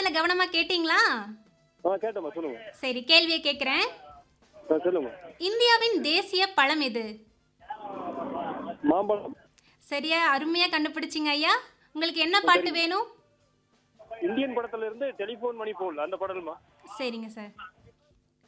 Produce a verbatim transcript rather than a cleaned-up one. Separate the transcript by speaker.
Speaker 1: கவனமா கேட்டீங்களா?
Speaker 2: ஆ கேட்டேம்மா சொல்லுங்க.
Speaker 1: சரி, கேள்வியை கேட்கிறேன்.
Speaker 2: ஆ சொல்லுங்க.
Speaker 1: இந்தியாவின் தேசிய பழம் எது?
Speaker 2: மாம்பழம்.
Speaker 1: சரியா, அருமையா கண்டுபிடிச்சிங்க ஐயா. உங்களுக்கு என்ன
Speaker 2: ஆ,
Speaker 1: பாட்டு
Speaker 2: சரிங்க.
Speaker 1: வேணும்?
Speaker 2: இந்தியன் படத்துல இருந்து டெலிஃபோன் மணி போல் அந்த பாடல்மா.
Speaker 1: சரிங்க சார்.